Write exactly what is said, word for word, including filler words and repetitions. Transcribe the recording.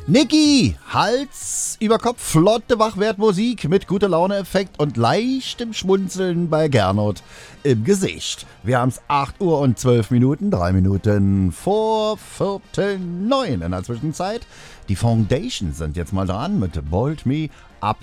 Niki, Hals über Kopf, flotte Wachwertmusik mit guter Laune-Effekt und leichtem Schmunzeln bei Gernot im Gesicht. Wir haben's acht Uhr und zwölf Minuten, drei Minuten vor Viertel neun in der Zwischenzeit. Die Foundations sind jetzt mal dran mit Bold Me